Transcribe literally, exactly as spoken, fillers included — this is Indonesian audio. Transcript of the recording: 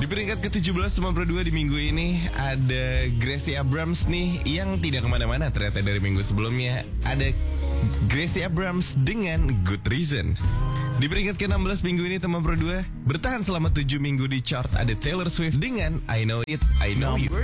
Di peringkat ke tujuh belas teman Pro dua di minggu ini ada Gracie Abrams nih yang tidak kemana-mana ternyata dari minggu sebelumnya. Ada Gracie Abrams dengan Good Reason. Di peringkat ke enam belas minggu ini teman Pro dua bertahan selama tujuh minggu di chart ada Taylor Swift dengan I Know It, I Know You.